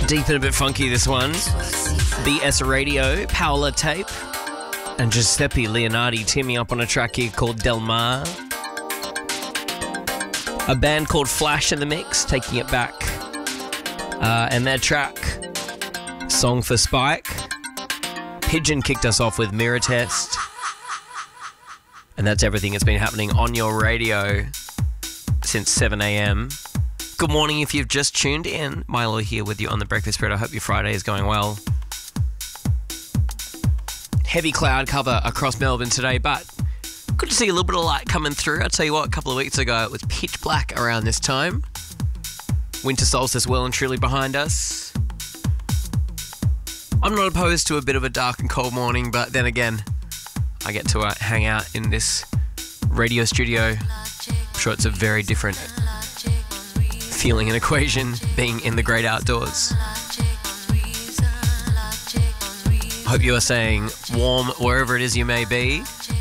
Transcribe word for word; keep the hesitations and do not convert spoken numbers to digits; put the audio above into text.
Deep and a bit funky, this one. B S Radio, Paola Tape, and Giuseppe Leonardi teaming up on a track here called Del Mar. A band called Flash in the mix, taking it back. Uh, and their track, Song for Spike. Pigeon kicked us off with Mirror Test. And that's everything that's been happening on your radio since seven a.m. Good morning if you've just tuned in. Milo here with you on The Breakfast Spread. I hope your Friday is going well. Heavy cloud cover across Melbourne today, but good to see a little bit of light coming through. I'll tell you what, a couple of weeks ago it was pitch black around this time. Winter solstice well and truly behind us. I'm not opposed to a bit of a dark and cold morning, but then again, I get to uh, hang out in this radio studio. I'm sure it's a very different feeling and equation being in the great outdoors. Hope you are staying warm wherever it is you may be.